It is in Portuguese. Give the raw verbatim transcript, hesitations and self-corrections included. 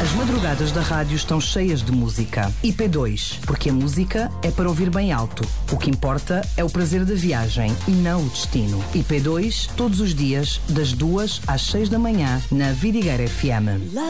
As madrugadas da rádio estão cheias de música. I P dois, porque a música é para ouvir bem alto. O que importa é o prazer da viagem e não o destino. I P dois, todos os dias, das duas às seis da manhã, na Vidigueira F M.